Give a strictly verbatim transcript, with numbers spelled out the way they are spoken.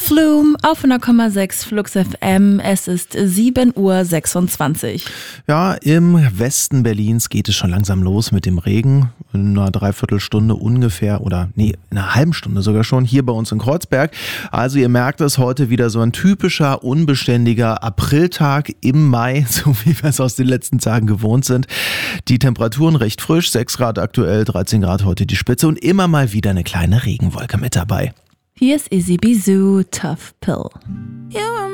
Flume auf hundert Komma sechs Flux F M. Es ist sieben Uhr sechsundzwanzig. Ja, im Westen Berlins geht es schon langsam los mit dem Regen. In einer Dreiviertelstunde ungefähr oder nee, in einer halben Stunde sogar schon hier bei uns in Kreuzberg. Also ihr merkt es, heute wieder so ein typischer, unbeständiger Apriltag im Mai, so wie wir es aus den letzten Tagen gewohnt sind. Die Temperaturen recht frisch, sechs Grad aktuell, dreizehn Grad heute die Spitze und immer mal wieder eine kleine Regenwolke mit dabei. Hier ist Izzy Bizou, Tough Pill.